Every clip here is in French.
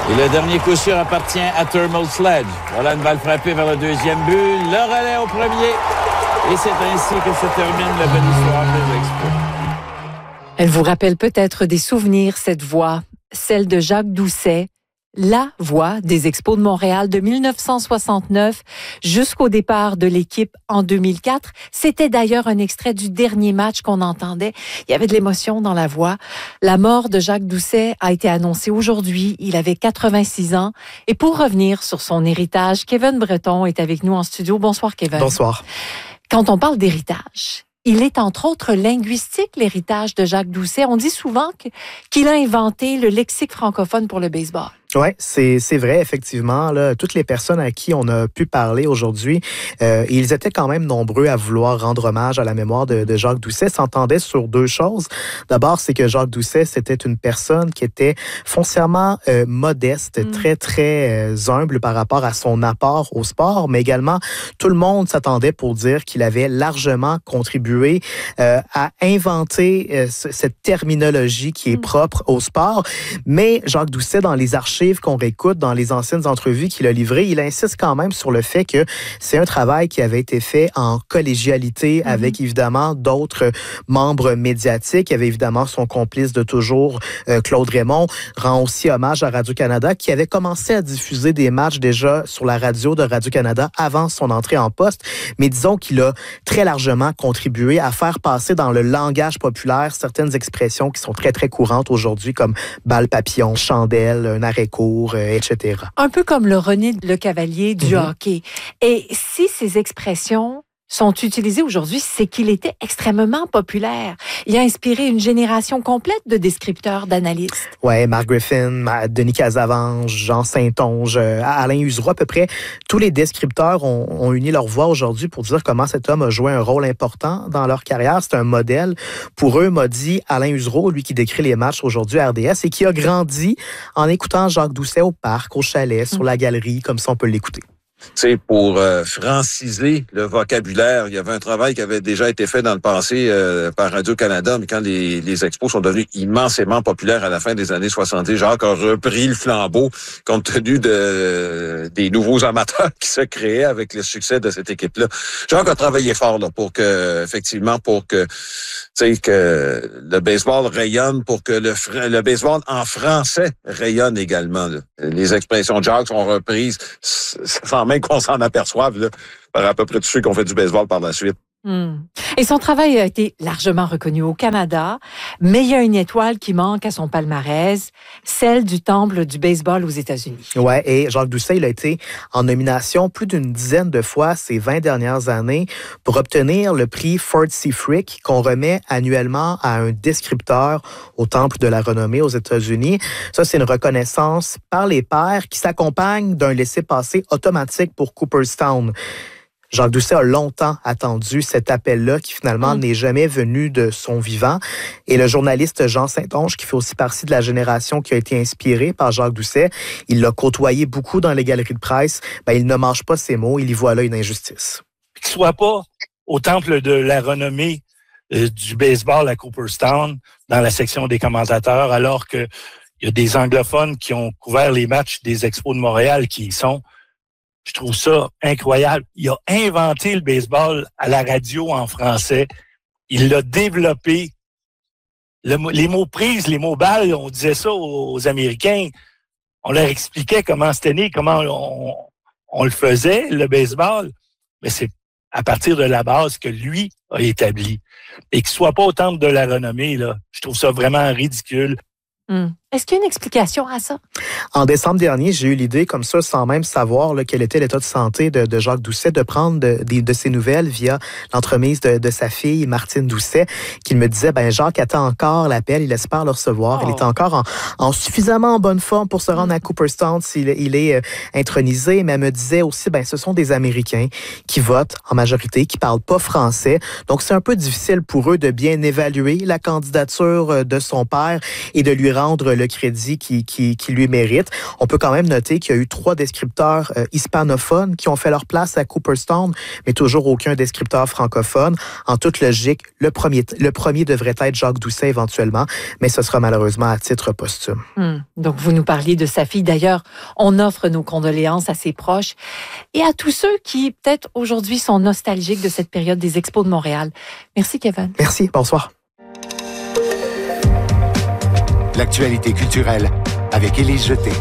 Et le dernier coup sûr appartient à Thermal Sledge. Voilà une balle frappée vers le deuxième but. Le relais au premier. Et c'est ainsi que se termine la belle histoire des Expos. Elle vous rappelle peut-être des souvenirs, cette voix, celle de Jacques Doucet, la voix des Expos de Montréal de 1969 jusqu'au départ de l'équipe en 2004. C'était d'ailleurs un extrait du dernier match qu'on entendait. Il y avait de l'émotion dans la voix. La mort de Jacques Doucet a été annoncée aujourd'hui. Il avait 86 ans. Et pour revenir sur son héritage, Kevin Breton est avec nous en studio. Bonsoir, Kevin. Bonsoir. Quand on parle d'héritage, il est entre autres linguistique, l'héritage de Jacques Doucet. On dit souvent qu'il a inventé le lexique francophone pour le baseball. Oui, c'est vrai, effectivement. Là, toutes les personnes à qui on a pu parler aujourd'hui, ils étaient quand même nombreux à vouloir rendre hommage à la mémoire de Jacques Doucet, s'entendaient sur deux choses. D'abord, c'est que Jacques Doucet, c'était une personne qui était foncièrement modeste, très, très humble par rapport à son apport au sport, mais également, tout le monde s'attendait pour dire qu'il avait largement contribué à inventer cette terminologie qui est propre au sport. Mais Jacques Doucet, dans les archives qu'on réécoute dans les anciennes entrevues qu'il a livrées, il insiste quand même sur le fait que c'est un travail qui avait été fait en collégialité avec évidemment d'autres membres médiatiques. Il y avait évidemment son complice de toujours, Claude Raymond, rend aussi hommage à Radio-Canada qui avait commencé à diffuser des matchs déjà sur la radio de Radio-Canada avant son entrée en poste. Mais disons qu'il a très largement contribué à faire passer dans le langage populaire certaines expressions qui sont très, très courantes aujourd'hui comme balle papillon, chandelle, un arrêt court, etc. Un peu comme le René Le Cavalier du hockey. Et si ces expressions sont utilisées aujourd'hui, c'est qu'il était extrêmement populaire. Il a inspiré une génération complète de descripteurs, d'analystes. Oui, Mark Griffin, Denis Casavange, Jean Saint-Onge, Alain Usereau, à peu près tous les descripteurs ont uni leur voix aujourd'hui pour dire comment cet homme a joué un rôle important dans leur carrière. C'est un modèle. Pour eux, m'a dit Alain Usereau, lui qui décrit les matchs aujourd'hui à RDS et qui a grandi en écoutant Jacques Doucet au parc, au chalet, sur la galerie, comme ça on peut l'écouter. Tu sais, pour franciser le vocabulaire, il y avait un travail qui avait déjà été fait dans le passé par Radio-Canada, mais quand les expos sont devenus immensément populaires à la fin des années 70, Jacques a repris le flambeau compte tenu des nouveaux amateurs qui se créaient avec le succès de cette équipe-là. Jacques a travaillé fort là, pour que le baseball rayonne, pour que le baseball en français rayonne également. Là. Les expressions de Jacques sont reprises sans même qu'on s'en aperçoive là, par à peu près tous ceux qui ont fait du baseball par la suite. Et son travail a été largement reconnu au Canada, mais il y a une étoile qui manque à son palmarès, celle du temple du baseball aux États-Unis. Oui, et Jacques Doucet, il a été en nomination plus d'une dizaine de fois ces 20 dernières années pour obtenir le prix Ford C. Frick qu'on remet annuellement à un descripteur au temple de la renommée aux États-Unis. Ça, c'est une reconnaissance par les pairs qui s'accompagne d'un laissez-passer automatique pour Cooperstown. Jacques Doucet a longtemps attendu cet appel-là qui finalement n'est jamais venu de son vivant. Et le journaliste Jean Saint-Onge, qui fait aussi partie de la génération qui a été inspirée par Jacques Doucet, il l'a côtoyé beaucoup dans les galeries de presse, il ne mange pas ses mots, il y voit là une injustice. Qu'il ne soit pas au temple de la renommée du baseball à Cooperstown, dans la section des commentateurs, alors qu'il y a des anglophones qui ont couvert les matchs des Expos de Montréal qui y sont. Je trouve ça incroyable. Il a inventé le baseball à la radio en français. Il l'a développé. Les mots prises, les mots balles, on disait ça aux Américains. On leur expliquait comment c'était né, comment on le faisait, le baseball. Mais c'est à partir de la base que lui a établi. Et qu'il ne soit pas au temple de la renommée, là, je trouve ça vraiment ridicule. Est-ce qu'il y a une explication à ça? En décembre dernier, j'ai eu l'idée, comme ça, sans même savoir quel était l'état de santé de Jacques Doucet, de prendre de ses nouvelles via l'entremise de sa fille, Martine Doucet, qui me disait, Jacques attend encore l'appel, il espère le recevoir. Il est encore en suffisamment bonne forme pour se rendre à Cooperstown s'il est intronisé, mais elle me disait aussi, ce sont des Américains qui votent en majorité, qui parlent pas français. Donc, c'est un peu difficile pour eux de bien évaluer la candidature de son père et de lui rendre le crédit qui lui mérite. On peut quand même noter qu'il y a eu 3 descripteurs hispanophones qui ont fait leur place à Cooperstown, mais toujours aucun descripteur francophone. En toute logique, le premier devrait être Jacques Doucet éventuellement, mais ce sera malheureusement à titre posthume. Donc, vous nous parliez de sa fille. D'ailleurs, on offre nos condoléances à ses proches et à tous ceux qui, peut-être aujourd'hui, sont nostalgiques de cette période des Expos de Montréal. Merci, Kevin. Merci. Bonsoir. L'actualité culturelle avec Élise Jeté.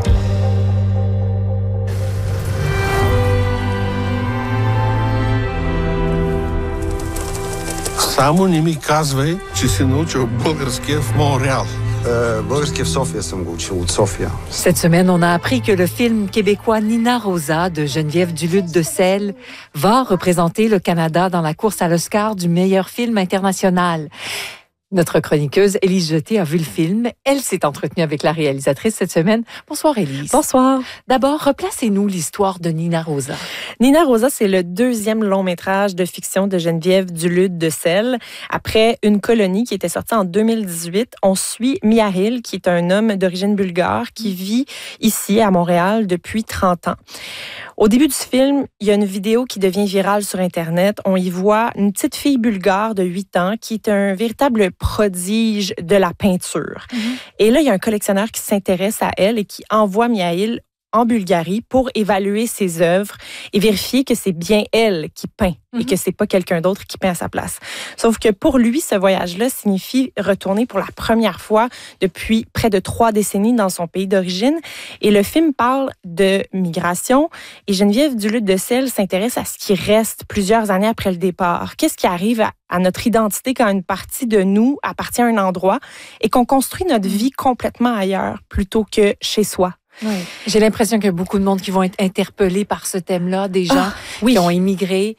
Само не ми казвай, че си научил български в Монреал. Български в София съм го учил, от София. Cette semaine, on a appris que le film québécois Nina Rosa de Geneviève Duluth-Decelles va représenter le Canada dans la course à l'Oscar du meilleur film international. Notre chroniqueuse Élise Jeté a vu le film. Elle s'est entretenue avec la réalisatrice cette semaine. Bonsoir Élise. Bonsoir. D'abord, replacez-nous l'histoire de Nina Rosa. Nina Rosa, c'est le 2e long métrage de fiction de Geneviève Duluth-Decelles. Après Une colonie qui était sortie en 2018, on suit Mihail, qui est un homme d'origine bulgare qui vit ici à Montréal depuis 30 ans. Au début du film, il y a une vidéo qui devient virale sur Internet. On y voit une petite fille bulgare de 8 ans qui est un véritable prodige de la peinture. Et là, il y a un collectionneur qui s'intéresse à elle et qui envoie Mihail en Bulgarie pour évaluer ses œuvres et vérifier que c'est bien elle qui peint et que c'est pas quelqu'un d'autre qui peint à sa place. Sauf que pour lui, ce voyage-là signifie retourner pour la première fois depuis près de 3 décennies dans son pays d'origine. Et le film parle de migration et Geneviève Duluth-Decelles s'intéresse à ce qui reste plusieurs années après le départ. Qu'est-ce qui arrive à notre identité quand une partie de nous appartient à un endroit et qu'on construit notre vie complètement ailleurs plutôt que chez soi? Oui. J'ai l'impression qu'il y a beaucoup de monde qui vont être interpellés par ce thème-là, des gens qui ont immigré.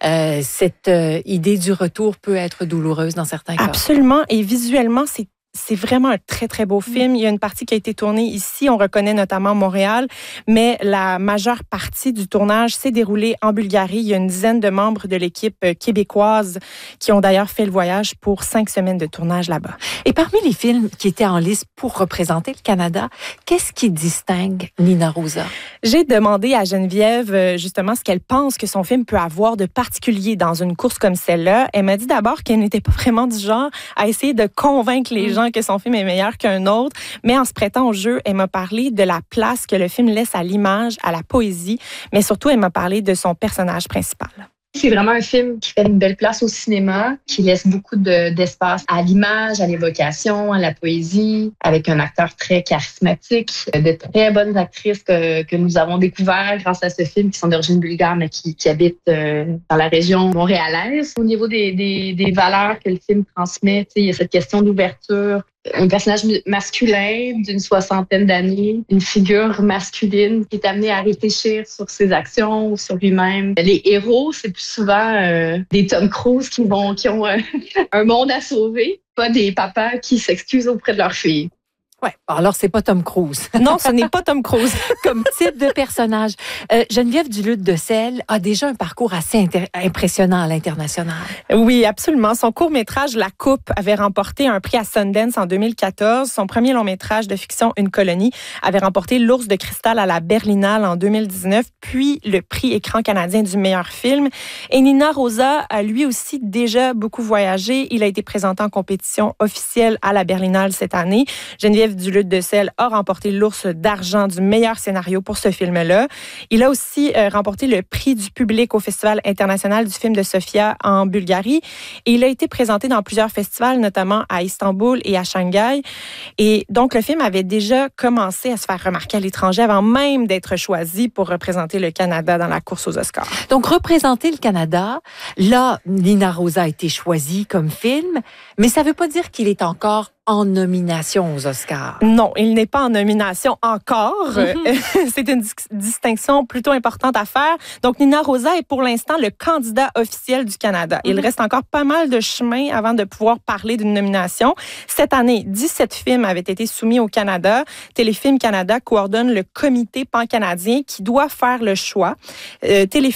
Cette idée du retour peut être douloureuse dans certains cas. Absolument. Et visuellement, c'est vraiment un très, très beau film. Il y a une partie qui a été tournée ici. On reconnaît notamment Montréal, mais la majeure partie du tournage s'est déroulée en Bulgarie. Il y a une dizaine de membres de l'équipe québécoise qui ont d'ailleurs fait le voyage pour 5 semaines de tournage là-bas. Et parmi les films qui étaient en liste pour représenter le Canada, qu'est-ce qui distingue Nina Rosa? J'ai demandé à Geneviève justement ce qu'elle pense que son film peut avoir de particulier dans une course comme celle-là. Elle m'a dit d'abord qu'elle n'était pas vraiment du genre à essayer de convaincre les gens que son film est meilleur qu'un autre, mais en se prêtant au jeu, elle m'a parlé de la place que le film laisse à l'image, à la poésie, mais surtout, elle m'a parlé de son personnage principal. C'est vraiment un film qui fait une belle place au cinéma, qui laisse beaucoup d'espace à l'image, à l'évocation, à la poésie, avec un acteur très charismatique, de très bonnes actrices que nous avons découvert grâce à ce film, qui sont d'origine bulgare, mais qui habitent dans la région montréalaise. Au niveau des valeurs que le film transmet, il y a cette question d'ouverture, un personnage masculin d'une 60aine d'années, une figure masculine qui est amenée à réfléchir sur ses actions ou sur lui-même. Les héros, c'est plus souvent des Tom Cruise qui ont un monde à sauver, pas des papas qui s'excusent auprès de leur fille. Ouais, alors c'est pas Tom Cruise. Non, ce n'est pas Tom Cruise. Comme type de personnage. Geneviève Duluth-Decelles a déjà un parcours assez impressionnant à l'international. Oui, absolument. Son court-métrage La Coupe avait remporté un prix à Sundance en 2014. Son premier long-métrage de fiction Une colonie avait remporté l'Ours de cristal à la Berlinale en 2019, puis le prix Écran canadien du meilleur film. Et Nina Rosa a lui aussi déjà beaucoup voyagé. Il a été présenté en compétition officielle à la Berlinale cette année. Geneviève Duluth-Decelles a remporté l'Ours d'argent du meilleur scénario pour ce film-là. Il a aussi remporté le prix du public au Festival international du film de Sofia en Bulgarie. Et il a été présenté dans plusieurs festivals, notamment à Istanbul et à Shanghai. Et donc, le film avait déjà commencé à se faire remarquer à l'étranger avant même d'être choisi pour représenter le Canada dans la course aux Oscars. Donc, représenter le Canada, là, Nina Rosa a été choisie comme film, mais ça ne veut pas dire qu'il est encore en nomination aux Oscars. Non, il n'est pas en nomination encore. C'est une distinction plutôt importante à faire. Donc, Nina Rosa est pour l'instant le candidat officiel du Canada. Il reste encore pas mal de chemin avant de pouvoir parler d'une nomination. Cette année, 17 films avaient été soumis au Canada. Téléfilm Canada coordonne le comité pan-canadien qui doit faire le choix. Téléfilm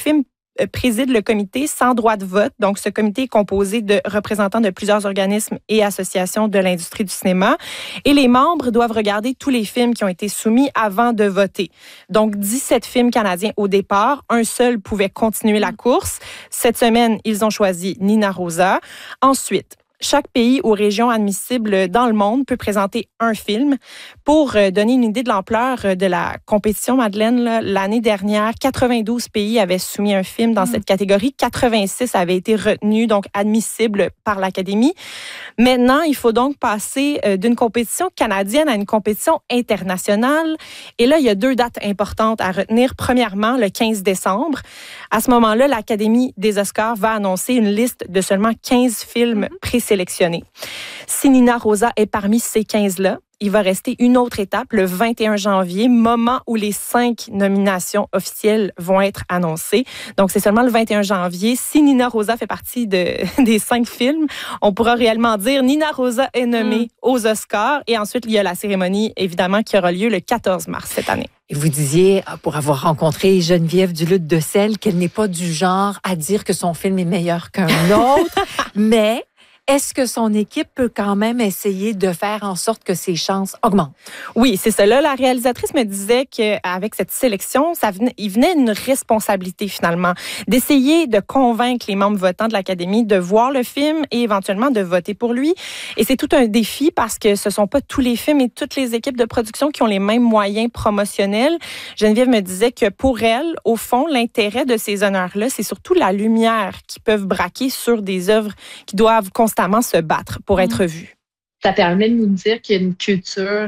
préside le comité sans droit de vote. Donc, ce comité est composé de représentants de plusieurs organismes et associations de l'industrie du cinéma. Et les membres doivent regarder tous les films qui ont été soumis avant de voter. Donc, 17 films canadiens au départ. Un seul pouvait continuer la course. Cette semaine, ils ont choisi Nina Rosa. Ensuite, chaque pays ou région admissible dans le monde peut présenter un film. Pour donner une idée de l'ampleur de la compétition, Madeleine, l'année dernière, 92 pays avaient soumis un film dans cette catégorie. 86 avaient été retenus, donc admissibles par l'Académie. Maintenant, il faut donc passer d'une compétition canadienne à une compétition internationale. Et là, il y a 2 dates importantes à retenir. Premièrement, le 15 décembre. À ce moment-là, l'Académie des Oscars va annoncer une liste de seulement 15 films présélectionnés. Si Nina Rosa est parmi ces 15-là, il va rester une autre étape, le 21 janvier, moment où les 5 nominations officielles vont être annoncées. Donc, c'est seulement le 21 janvier. Si Nina Rosa fait partie des 5 films, on pourra réellement dire Nina Rosa est nommée aux Oscars. Et ensuite, il y a la cérémonie, évidemment, qui aura lieu le 14 mars cette année. Et vous disiez, pour avoir rencontré Geneviève Duluth-Decelles, qu'elle n'est pas du genre à dire que son film est meilleur qu'un autre, mais est-ce que son équipe peut quand même essayer de faire en sorte que ses chances augmentent? Oui, c'est ça. Là, la réalisatrice me disait qu'avec cette sélection, il venait une responsabilité finalement, d'essayer de convaincre les membres votants de l'Académie de voir le film et éventuellement de voter pour lui. Et c'est tout un défi parce que ce ne sont pas tous les films et toutes les équipes de production qui ont les mêmes moyens promotionnels. Geneviève me disait que pour elle, au fond, l'intérêt de ces honneurs-là, c'est surtout la lumière qu'ils peuvent braquer sur des œuvres qui doivent constamment se battre pour être vues. Ça permet de nous dire qu'il y a une culture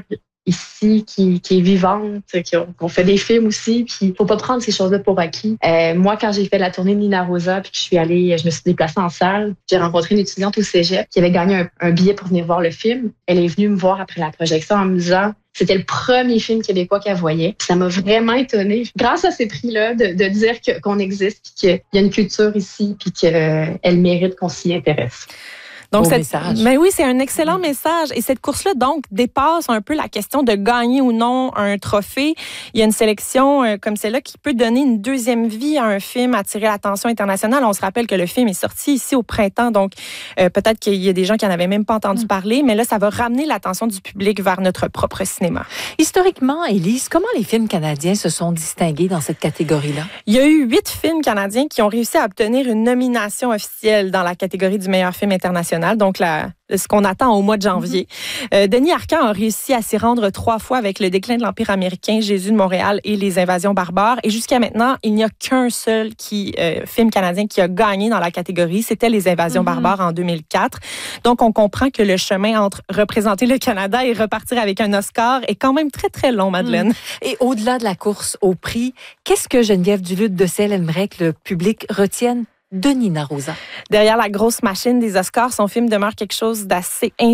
ici qui est vivante, qu'on fait des films aussi, puis il faut pas prendre ces choses-là pour acquis. Moi, quand j'ai fait la tournée de Nina Rosa, puis que je me suis déplacée en salle, j'ai rencontré une étudiante au cégep qui avait gagné un billet pour venir voir le film. Elle est venue me voir après la projection en me disant c'était le premier film québécois qu'elle voyait. Puis ça m'a vraiment étonnée. Grâce à ces prix-là, de dire qu'on existe, puis qu'il y a une culture ici, puis qu'elle mérite qu'on s'y intéresse. Donc, mais oui, c'est un excellent message. Et cette course-là, donc, dépasse un peu la question de gagner ou non un trophée. Il y a une sélection comme celle-là qui peut donner une deuxième vie à un film, attirer l'attention internationale. On se rappelle que le film est sorti ici au printemps, donc peut-être qu'il y a des gens qui n'en avaient même pas entendu parler, mais là, ça va ramener l'attention du public vers notre propre cinéma. Historiquement, Élise, comment les films canadiens se sont distingués dans cette catégorie-là? Il y a eu 8 films canadiens qui ont réussi à obtenir une nomination officielle dans la catégorie du meilleur film international. Donc, ce qu'on attend au mois de janvier. Denis Arcand a réussi à s'y rendre 3 fois avec Le déclin de l'Empire américain, Jésus de Montréal et Les invasions barbares. Et jusqu'à maintenant, il n'y a qu'un seul film canadien qui a gagné dans la catégorie. C'était Les invasions barbares en 2004. Donc, on comprend que le chemin entre représenter le Canada et repartir avec un Oscar est quand même très, très long, Madeleine. Et au-delà de la course au prix, qu'est-ce que Geneviève Duluth-Decelles aimerait que le public retienne de Nina Rosa? Derrière la grosse machine des Oscars, son film demeure quelque chose d'assez